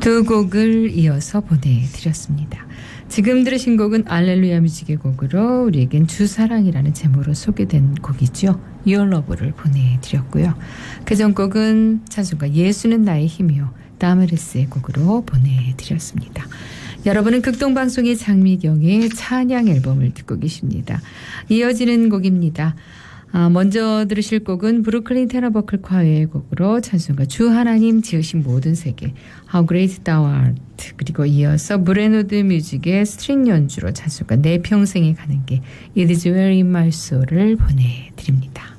두 곡을 이어서 보내드렸습니다. 지금 들으신 곡은 알렐루야 뮤직의 곡으로 우리에겐 주사랑이라는 제목으로 소개된 곡이죠. Your Love를 보내드렸고요. 그전 곡은 찬송가 예수는 나의 힘이요 다메르스의 곡으로 보내드렸습니다. 여러분은 극동방송의 장미경의 찬양 앨범을 듣고 계십니다. 이어지는 곡입니다. 먼저 들으실 곡은 브루클린 테너버클 콰이어의 곡으로 찬송가 주 하나님 지으신 모든 세계 How Great Thou Art, 그리고 이어서 브레노드 뮤직의 스트링 연주로 찬송가 내 평생에 가는 게 It is Well in My Soul을 보내드립니다.